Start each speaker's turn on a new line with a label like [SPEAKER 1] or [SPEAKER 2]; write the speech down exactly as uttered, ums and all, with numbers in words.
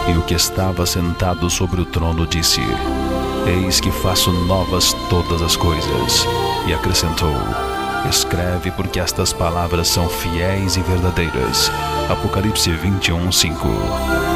[SPEAKER 1] E o que estava sentado sobre o trono disse: Eis que faço novas todas as coisas. E acrescentou: Escreve, porque estas palavras são fiéis e verdadeiras. Apocalipse vinte e um, cinco.